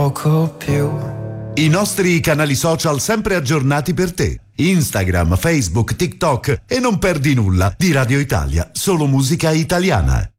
poco più. I nostri canali social sempre aggiornati per te. Instagram, Facebook, TikTok e non perdi nulla di Radio Italia, solo musica italiana.